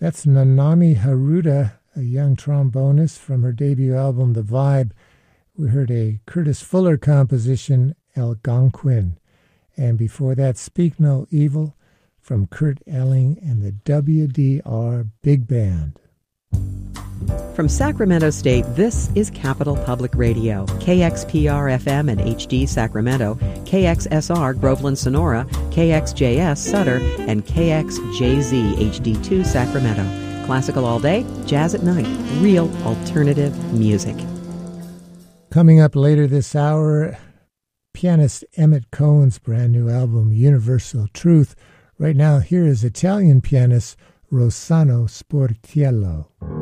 That's Nanami Haruta, a young trombonist from her debut album, The Vibe. We heard a Curtis Fuller composition, Algonquin. And before that, Speak No Evil from Kurt Elling and the WDR Big Band. From Sacramento State, this is Capital Public Radio, KXPR-FM and HD Sacramento, KXSR Groveland Sonora, KXJS Sutter, and KXJZ HD2 Sacramento. Classical all day, jazz at night, real alternative music. Coming up later this hour, pianist Emmett Cohen's brand new album, Universal Truth. Right now, here is Italian pianist Rossano Sportiello.